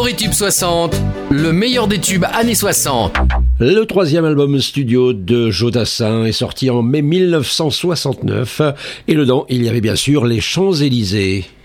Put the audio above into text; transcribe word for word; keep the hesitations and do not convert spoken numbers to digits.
Storytube soixante, le meilleur des tubes années soixante. Le troisième album studio de Joe Dassin est sorti en mai mille neuf cent soixante-neuf et dedans il y avait bien sûr les Champs-Élysées.